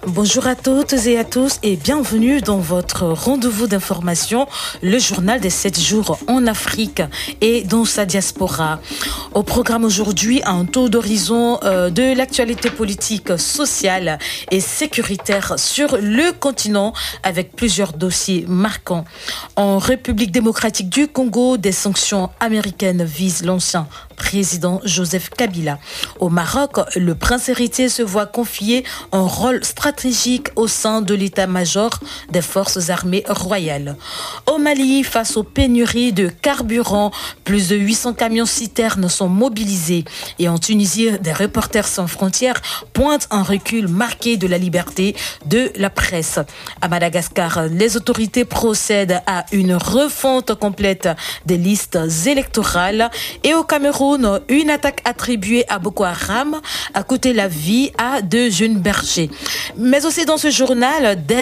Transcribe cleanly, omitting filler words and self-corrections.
Bonjour à toutes et à tous et bienvenue dans votre rendez-vous d'information, le journal des 7 jours en Afrique et dans sa diaspora. Au programme aujourd'hui, un tour d'horizon de l'actualité politique, sociale et sécuritaire sur le continent avec plusieurs dossiers marquants. En République démocratique du Congo, des sanctions américaines visent l'ancien président Joseph Kabila. Au Maroc, le prince héritier se voit confier un rôle stratégique au sein de l'état-major des forces armées royales. Au Mali, face aux pénuries de carburant, plus de 800 camions-citernes sont mobilisés. Et en Tunisie, des Reporters sans frontières pointent un recul marqué de la liberté de la presse. À Madagascar, les autorités procèdent à une refonte complète des listes électorales. Et au Cameroun, une attaque attribuée à Boko Haram a coûté la vie à 2 jeunes bergers. Mais aussi dans ce journal,